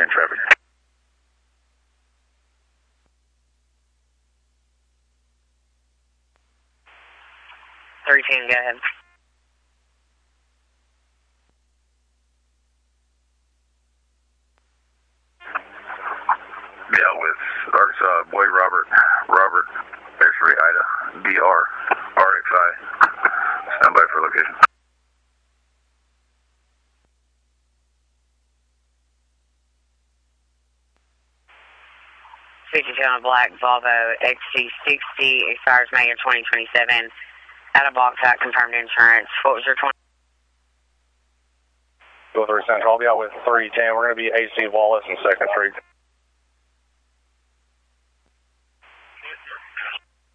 10 traffic. 310, go ahead. Yeah, with Arkansas Boy Robert, X-ray Ida, DR, RXI. Stand by for location. $52 black Volvo XC60, expires May of 2027. Out of box out, confirmed insurance. What was your 20? Go 3 Central. I'll be out with 310. We're going to be AC Wallace and 2nd Street.